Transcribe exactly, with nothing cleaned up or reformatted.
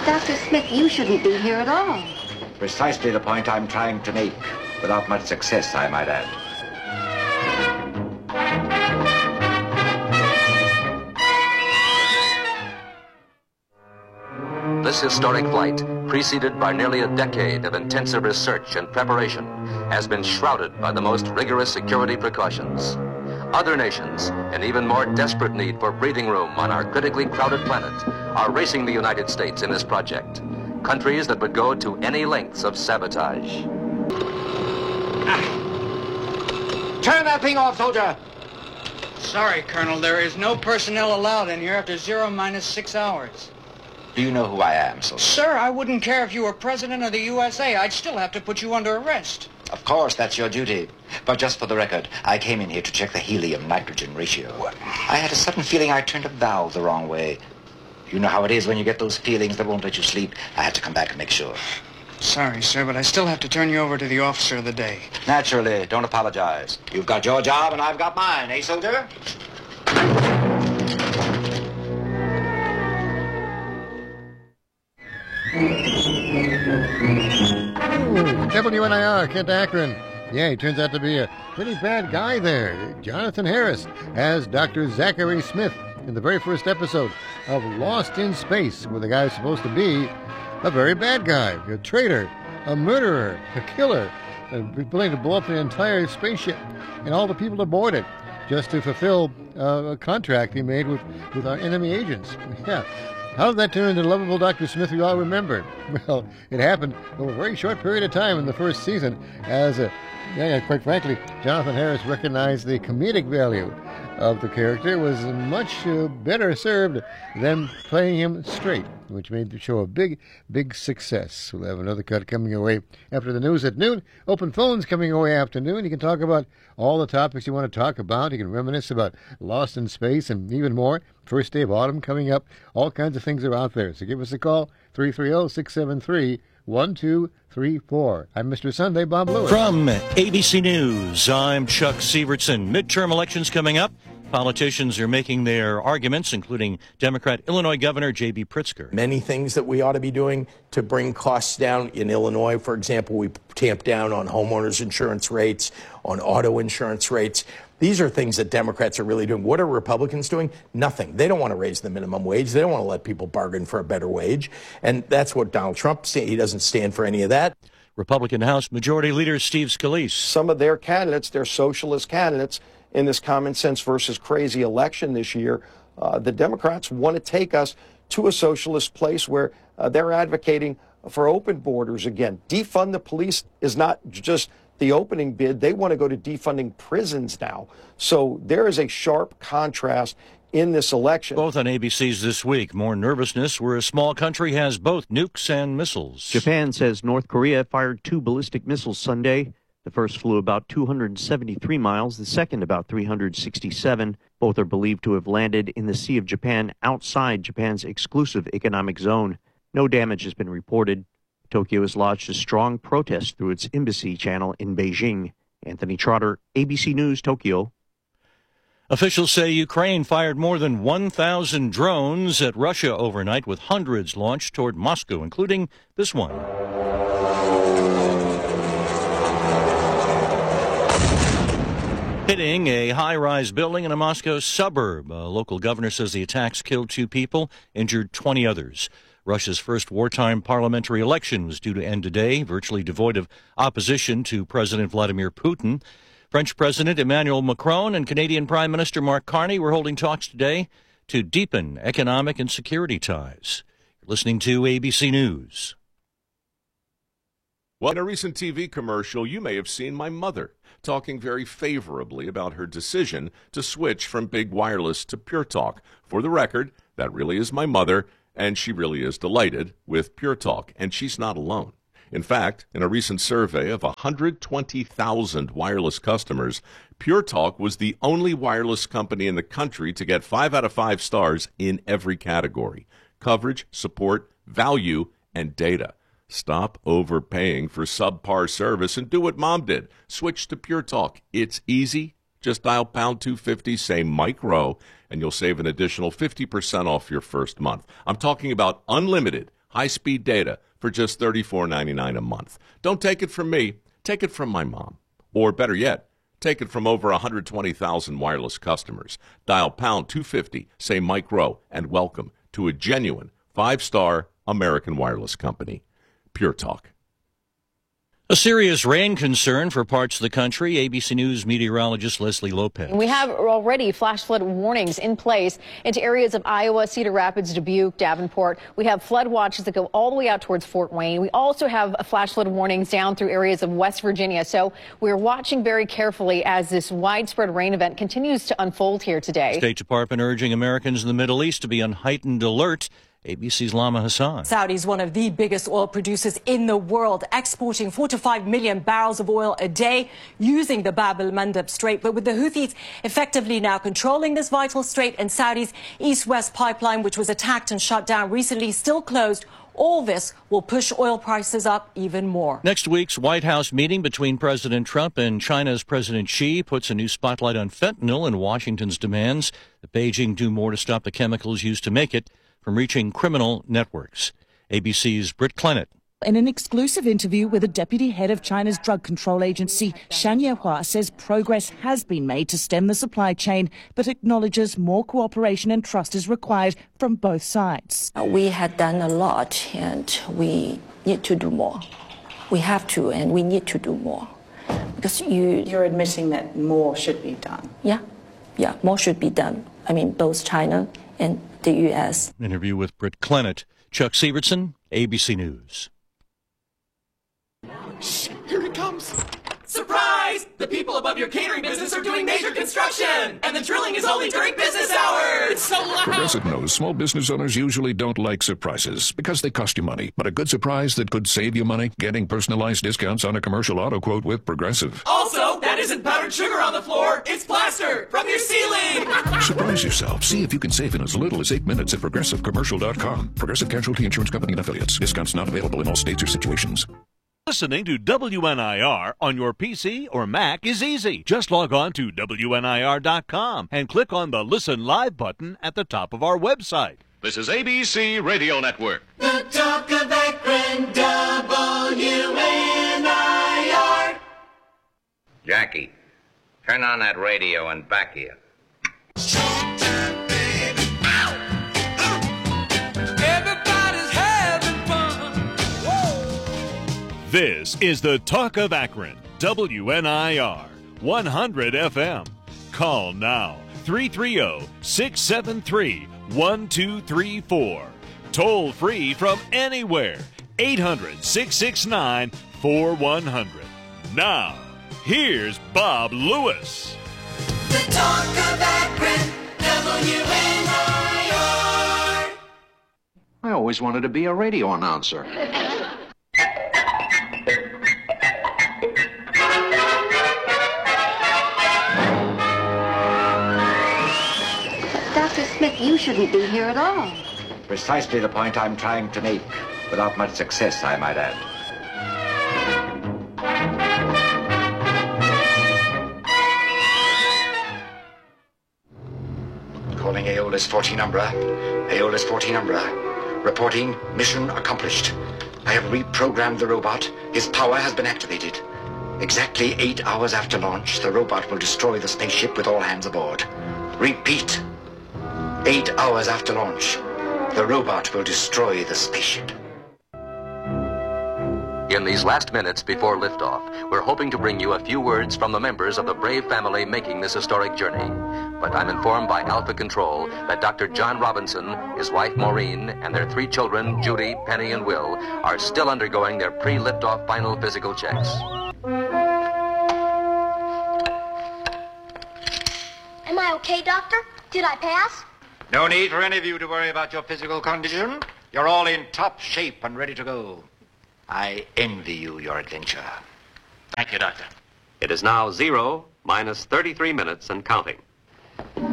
Doctor Smith, you shouldn't be here at all. Precisely the point I'm trying to make, without much success, I might add. This historic flight, preceded by nearly a decade of intensive research and preparation, has been shrouded by the most rigorous security precautions. Other nations, in even more desperate need for breathing room on our critically crowded planet, are racing the United States in this project. Countries that would go to any lengths of sabotage. Ah. Turn that thing off, soldier! Sorry, Colonel, there is no personnel allowed in here after zero minus six hours. Do you know who I am, soldier? Sir, I wouldn't care if you were president of the U S A. I'd still have to put you under arrest. Of course, that's your duty. But just for the record, I came in here to check the helium-nitrogen ratio. What? I had a sudden feeling I turned a valve the wrong way. You know how it is when you get those feelings that won't let you sleep. I had to come back and make sure. Sorry, sir, but I still have to turn you over to the officer of the day. Naturally, don't apologize. You've got your job and I've got mine, eh, soldier? W N I R, Kent Akron. Yeah, he turns out to be a pretty bad guy there. Jonathan Harris as Doctor Zachary Smith in the very first episode of Lost in Space, where the guy's supposed to be a very bad guy, a traitor, a murderer, a killer, and planning to blow up the entire spaceship and all the people aboard it just to fulfill uh, a contract he made with, with our enemy agents. Yeah. How did that turn into lovable Doctor Smith we all remember? Well, it happened over a very short period of time in the first season as, uh, yeah, yeah, quite frankly, Jonathan Harris recognized the comedic value of the character was much uh, better served than playing him straight, which made the show a big, big success. We'll have another cut coming your way after the news at noon. Open phones coming your way afternoon. You can talk about all the topics you want to talk about. You can reminisce about Lost in Space and even more. First day of autumn coming up. All kinds of things are out there. So give us a call, three three zero, six seven three, one two three four. I'm Mister Sunday, Bob Lewis. From A B C News, I'm Chuck Sievertson. Midterm elections coming up. Politicians are making their arguments, including Democrat Illinois Governor J B. Pritzker. Many things that we ought to be doing to bring costs down. In Illinois, for example, we tamped down on homeowners insurance rates, on auto insurance rates. These are things that Democrats are really doing. What are Republicans doing? Nothing. They don't want to raise the minimum wage. They don't want to let people bargain for a better wage. And that's what Donald Trump, he doesn't stand for any of that. Republican House Majority Leader Steve Scalise. Some of their candidates, their socialist candidates, in this common sense versus crazy election this year, uh, the Democrats want to take us to a socialist place where uh, they're advocating for open borders again. Defund the police is not just the opening bid. They want to go to defunding prisons now. So there is a sharp contrast in this election. Both on A B C's This Week. More nervousness where a small country has both nukes and missiles. Japan says North Korea fired two ballistic missiles Sunday. The first flew about two hundred seventy-three miles, the second about three hundred sixty-seven. Both are believed to have landed in the Sea of Japan outside Japan's exclusive economic zone. No damage has been reported. Tokyo has lodged a strong protest through its embassy channel in Beijing. Anthony Trotter, A B C News, Tokyo. Officials say Ukraine fired more than one thousand drones at Russia overnight, with hundreds launched toward Moscow, including this one. Hitting a high-rise building in a Moscow suburb. A local governor says the attacks killed two people, injured twenty others. Russia's first wartime parliamentary election was due to end today, virtually devoid of opposition to President Vladimir Putin. French President Emmanuel Macron and Canadian Prime Minister Mark Carney were holding talks today to deepen economic and security ties. You're listening to A B C News. Well, in a recent T V commercial, you may have seen my mother talking very favorably about her decision to switch from Big Wireless to Pure Talk. For the record, that really is my mother, and she really is delighted with Pure Talk, and she's not alone. In fact, in a recent survey of one hundred twenty thousand wireless customers, Pure Talk was the only wireless company in the country to get five out of five stars in every category: coverage, support, value, and data. Stop overpaying for subpar service and do what Mom did. Switch to Pure Talk. It's easy. Just dial pound two fifty, say Mike Rowe, and you'll save an additional fifty percent off your first month. I'm talking about unlimited, high-speed data for just thirty-four ninety-nine a month. Don't take it from me. Take it from my mom. Or better yet, take it from over one hundred twenty thousand wireless customers. Dial pound two fifty, say Mike Rowe, and welcome to a genuine five-star American wireless company. Pure Talk. A serious rain concern for parts of the country. A B C News meteorologist Leslie Lopez. We have already flash flood warnings in place into areas of Iowa, Cedar Rapids, Dubuque, Davenport. We have flood watches that go all the way out towards Fort Wayne. We also have flash flood warnings down through areas of West Virginia. So we're watching very carefully as this widespread rain event continues to unfold here today. State Department urging Americans in the Middle East to be on heightened alert. A B C's Lama Hassan. Saudi is one of the biggest oil producers in the world, exporting four to five million barrels of oil a day using the Bab el-Mandeb Strait. But with the Houthis effectively now controlling this vital strait and Saudi's east-west pipeline, which was attacked and shut down recently, still closed, all this will push oil prices up even more. Next week's White House meeting between President Trump and China's President Xi puts a new spotlight on fentanyl and Washington's demands that Beijing do more to stop the chemicals used to make it from reaching criminal networks. A B C's Britt Clennett. In an exclusive interview with the deputy head of China's drug control agency, Shan Yehua says progress has been made to stem the supply chain, but acknowledges more cooperation and trust is required from both sides. We had done a lot and we need to do more. We have to and we need to do more. Because you... You're admitting that more should be done. Yeah, yeah, more should be done. I mean, both China and the U S. An interview with Britt Clennett. Chuck Sievertson, A B C News. Shh, here it comes. Surprise! The people above your catering business are doing major construction, and the drilling is only during business hours. It's so loud. Progressive knows small business owners usually don't like surprises because they cost you money. But a good surprise that could save you money? Getting personalized discounts on a commercial auto quote with Progressive. Also, that isn't powdered sugar on the floor. It's plaster from your ceiling. Surprise yourself. See if you can save in as little as eight minutes at progressive commercial dot com. Progressive Casualty Insurance Company and Affiliates. Discounts not available in all states or situations. Listening to W N I R on your P C or Mac is easy. Just log on to W N I R dot com and click on the Listen Live button at the top of our website. This is A B C Radio Network. The Talk of Akron, W N I R. Jackie, turn on that radio and back here. This is the Talk of Akron, W N I R, one hundred F M. Call now, three three zero, six seven three, one two three four. Toll free from anywhere, eight hundred, six six nine, four one zero zero. Now, here's Bob Lewis. The Talk of Akron, W N I R. I always wanted to be a radio announcer. Doctor Smith, you shouldn't be here at all. Precisely the point I'm trying to make, without much success, I might add. Calling Aeolus fourteen Umbra. Aeolus fourteen Umbra. Reporting mission accomplished. I have reprogrammed the robot. His power has been activated. Exactly eight hours after launch, the robot will destroy the spaceship with all hands aboard. Repeat. Eight hours after launch, the robot will destroy the spaceship. In these last minutes before liftoff, we're hoping to bring you a few words from the members of the brave family making this historic journey. But I'm informed by Alpha Control that Doctor John Robinson, his wife Maureen, and their three children, Judy, Penny, and Will, are still undergoing their pre-liftoff final physical checks. Am I okay, Doctor? Did I pass? No need for any of you to worry about your physical condition. You're all in top shape and ready to go. I envy you your adventure. Thank you, Doctor. It is now zero minus thirty-three minutes and counting.